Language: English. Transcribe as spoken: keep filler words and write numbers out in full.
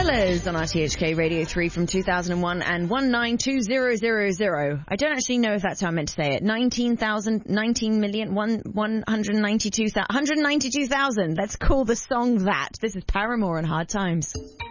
Killers on R T H K Radio three from two thousand one and one nine two zero zero zero. I don't actually know if that's how I meant to say it. nineteen thousand, nineteen million, one, one hundred ninety-two thousand, one hundred ninety-two thousand. Let's call the song that. This is Paramore and Hard Times.